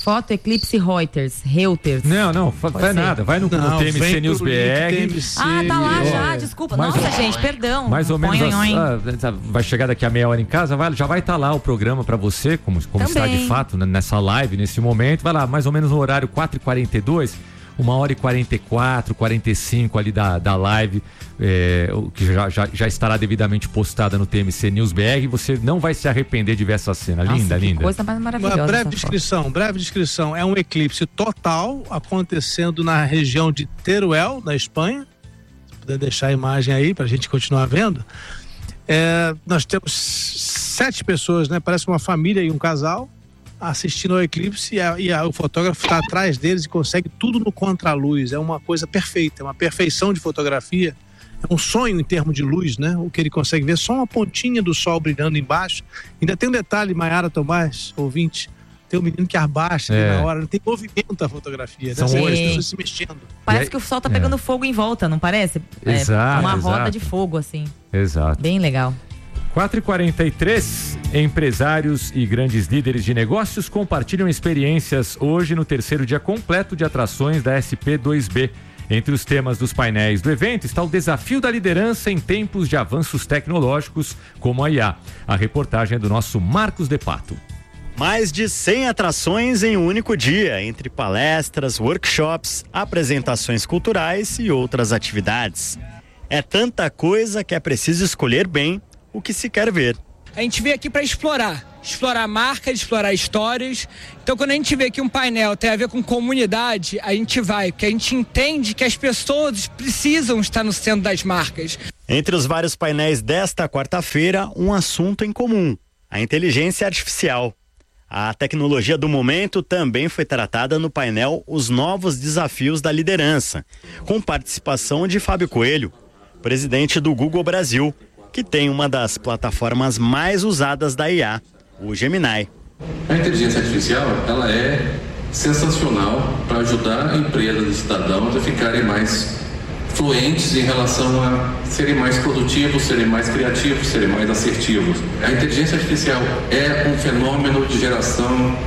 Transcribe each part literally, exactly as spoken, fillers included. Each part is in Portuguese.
foto, Eclipse Reuters. Reuters. Não, não, faz nada. Vai no, não, no T M C News B R. T M C, ah, tá lá é. já, desculpa. Mais Nossa, ou, gente, perdão. Mais ou menos. Põe, As, ah, vai chegar daqui a meia hora em casa, vai, já vai estar tá lá o programa pra você, como, como está de fato nessa live, nesse momento. Vai lá, mais ou menos no horário quatro e quarenta e dois. Uma hora e quarenta e quatro, quarenta e cinco ali da, da live, é, que já, já, já estará devidamente postada no T M C News B R. Você não vai se arrepender de ver essa cena. Nossa, linda, que linda. Coisa mais maravilhosa. Uma breve descrição, foto. breve descrição. É um eclipse total acontecendo na região de Teruel, na Espanha. Se puder deixar a imagem aí pra gente continuar vendo. É, nós temos sete pessoas, né? Parece uma família e um casal assistindo ao eclipse, e, a, e a, o fotógrafo está atrás deles e consegue tudo no contraluz. É uma coisa perfeita, é uma perfeição de fotografia. É um sonho em termos de luz, né? O que ele consegue ver, só uma pontinha do sol brilhando embaixo. Ainda tem um detalhe, Maiara Tomás, ouvinte, tem um menino que abaixa é. ali na hora, tem movimento a fotografia, São né? oito. As pessoas se mexendo. Parece aí, que o sol tá pegando é. fogo em volta, não parece? Exato, é uma exato. roda de fogo, assim. Exato. Bem legal. quatro e quarenta e três, empresários e grandes líderes de negócios compartilham experiências hoje no terceiro dia completo de atrações da S P dois B. Entre os temas dos painéis do evento está o desafio da liderança em tempos de avanços tecnológicos como a I A. A reportagem é do nosso Marcos De Pato. Mais de cem atrações em um único dia, entre palestras, workshops, apresentações culturais e outras atividades. É tanta coisa que é preciso escolher bem o que se quer ver. A gente veio aqui para explorar, explorar marcas, explorar histórias. Então, quando a gente vê que um painel tem a ver com comunidade, a gente vai, porque a gente entende que as pessoas precisam estar no centro das marcas. Entre os vários painéis desta quarta-feira, um assunto em comum: a inteligência artificial. A tecnologia do momento também foi tratada no painel Os Novos Desafios da Liderança, com participação de Fábio Coelho, presidente do Google Brasil, que tem uma das plataformas mais usadas da I A, o Gemini. A inteligência artificial, ela é sensacional para ajudar empresas e cidadãos a ficarem mais fluentes em relação a serem mais produtivos, serem mais criativos, serem mais assertivos. A inteligência artificial é um fenômeno de geração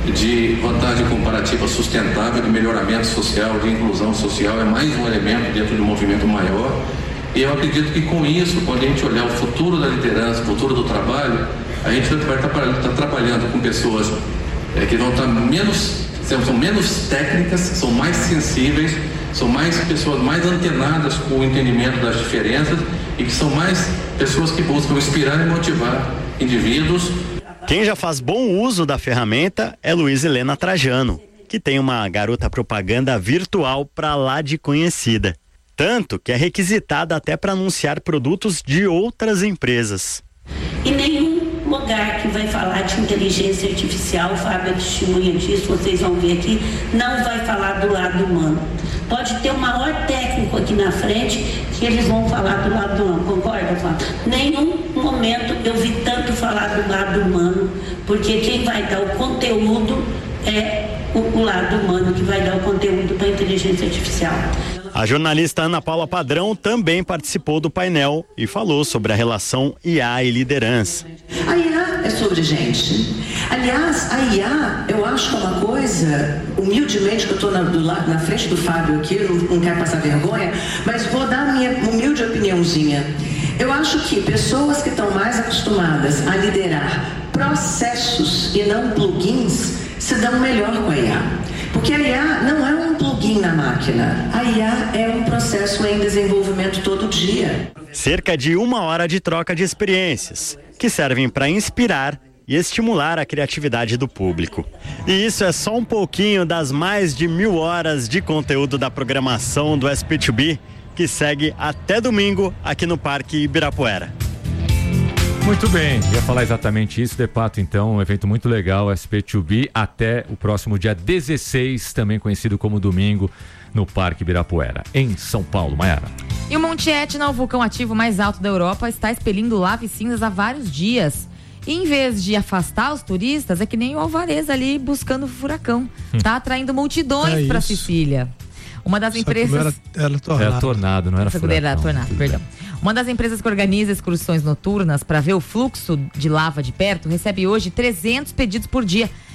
de vantagem comparativa sustentável, de melhoramento social, de inclusão social, é mais um elemento dentro de um movimento maior. E eu acredito que com isso, quando a gente olhar o futuro da liderança, o futuro do trabalho, a gente vai estar, estar trabalhando com pessoas é, que vão estar menos, são menos técnicas, são mais sensíveis, são mais pessoas mais antenadas com o entendimento das diferenças e que são mais pessoas que buscam inspirar e motivar indivíduos. Quem já faz bom uso da ferramenta é Luiz Helena Trajano, que tem uma garota propaganda virtual pra lá de conhecida. Tanto que é requisitada até para anunciar produtos de outras empresas. E nenhum lugar que vai falar de inteligência artificial, o Fábio é testemunha disso, vocês vão ver aqui, não vai falar do lado humano. Pode ter o maior técnico aqui na frente que eles vão falar do lado humano, concorda, Fábio? Nenhum momento eu vi tanto falar do lado humano, porque quem vai dar o conteúdo é o, o lado humano que vai dar o conteúdo para a inteligência artificial. A jornalista Ana Paula Padrão também participou do painel e falou sobre a relação I A e liderança. A I A é sobre gente. Aliás, a I A, eu acho que é uma coisa, humildemente, que eu estou na, na frente do Fábio aqui, eu não, não quero passar vergonha, mas vou dar a minha humilde opiniãozinha. Eu acho que pessoas que estão mais acostumadas a liderar processos e não plugins se dão melhor com a I A. Porque a I A não é um plugin na máquina. A I A é um processo em desenvolvimento todo dia. Cerca de uma hora de troca de experiências, que servem para inspirar e estimular a criatividade do público. E isso é só um pouquinho das mais de mil horas de conteúdo da programação do S P dois B, que segue até domingo aqui no Parque Ibirapuera. Muito bem, ia falar exatamente isso, De Pato, então, um evento muito legal, S P dois B, até o próximo dia dezesseis, também conhecido como domingo, no Parque Ibirapuera, em São Paulo. Maiara. E o Monte Etna, o vulcão ativo mais alto da Europa, está expelindo lava e cinzas há vários dias. E em vez de afastar os turistas, é que nem o Alvarez ali buscando o furacão. Hum. Tá atraindo multidões é para Sicília. Uma das Só empresas... Era, era tornado. Era tornado, não era furacão. Era tornado, perdão. Uma das empresas que organiza excursões noturnas para ver o fluxo de lava de perto recebe hoje trezentos pedidos por dia.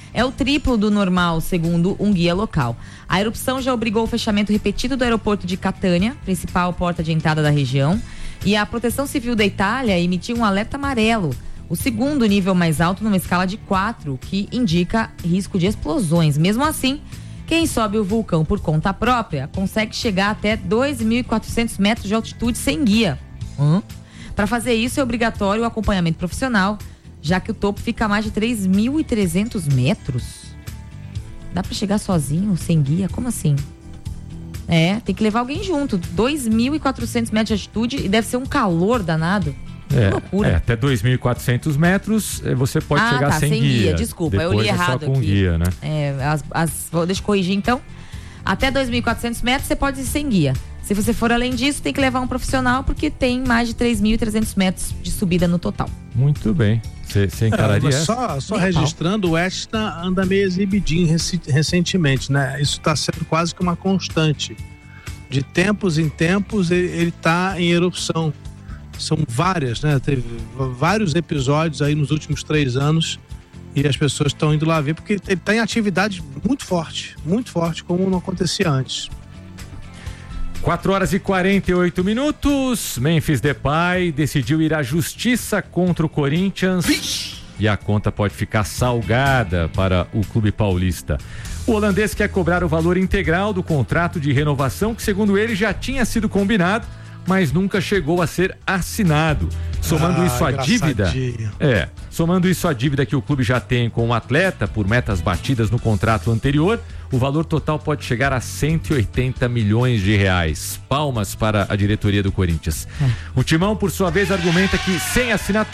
é o triplo do normal, segundo um guia local. A erupção já obrigou o fechamento repetido do aeroporto de Catânia, principal porta de entrada da região, e a Proteção Civil da Itália emitiu um alerta amarelo, o segundo nível mais alto numa escala de quatro, que indica risco de explosões. Mesmo assim, quem sobe o vulcão por conta própria consegue chegar até dois mil e quatrocentos metros de altitude sem guia. Hum? Para fazer isso é obrigatório o acompanhamento profissional, já que o topo fica a mais de três mil e trezentos metros. Dá para chegar sozinho, sem guia? Como assim? É, tem que levar alguém junto. dois mil e quatrocentos metros de altitude e deve ser um calor danado. É, que loucura. É, até dois mil e quatrocentos metros você pode ah, chegar tá, sem, sem guia. guia. Desculpa, Depois eu li é errado só com aqui. guia, né? É, as, as, deixa eu corrigir então. Até dois mil e quatrocentos metros você pode ir sem guia. Se você for além disso, tem que levar um profissional, porque tem mais de três mil e trezentos metros de subida no total. Muito bem. Você encararia é, essa? Só, só Nem registrando, o Etna anda meio exibidinho rec- recentemente, né? Isso está sendo quase que uma constante. De tempos em tempos, ele está em erupção. São várias, né? Teve vários episódios aí nos últimos três anos e as pessoas estão indo lá ver, porque ele está em atividade muito forte, muito forte, como não acontecia antes. quatro horas e quarenta e oito minutos. Memphis Depay decidiu ir à justiça contra o Corinthians. Vixe! E a conta pode ficar salgada para o clube paulista. O holandês quer cobrar o valor integral do contrato de renovação que, segundo ele, já tinha sido combinado, mas nunca chegou a ser assinado. Somando ah, isso à dívida, é, somando isso à dívida que o clube já tem com o atleta por metas batidas no contrato anterior, o valor total pode chegar a cento e oitenta milhões de reais. Palmas para a diretoria do Corinthians. É. O Timão, por sua vez, argumenta que sem assinatura